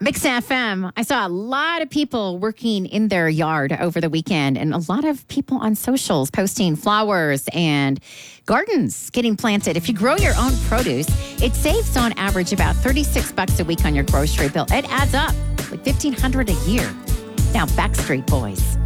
Mix FM. I saw a lot of people working in their yard over the weekend and a lot of people on socials posting flowers and gardens getting planted. If you grow your own produce, it saves on average about $36 a week on your grocery bill. It adds up like $1,500 a year. Now, Backstreet Boys.